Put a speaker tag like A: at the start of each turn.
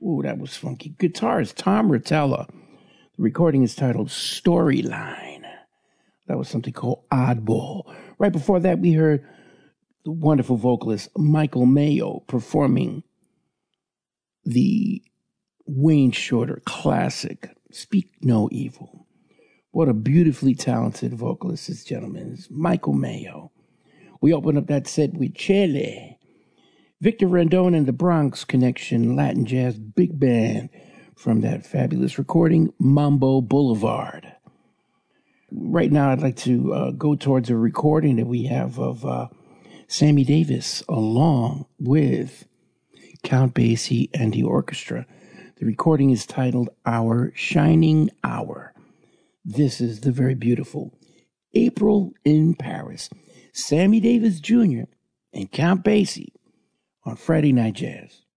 A: Ooh, that was funky. Guitarist Tom Rotella. The recording is titled Storyline. That was something called Oddball. Right before that, we heard the wonderful vocalist Michael Mayo performing the Wayne Shorter classic, Speak No Evil. What a beautifully talented vocalist this gentleman is, Michael Mayo. We opened up that set with Chele, Victor Rendon and the Bronx Connection Latin Jazz Big Band from that fabulous recording, Mambo Boulevard. Right now, I'd like to go towards a recording that we have of Sammy Davis along with Count Basie and the orchestra. The recording is titled Our Shining Hour. This is the very beautiful April in Paris. Sammy Davis Jr. and Count Basie on Friday Night Jazz.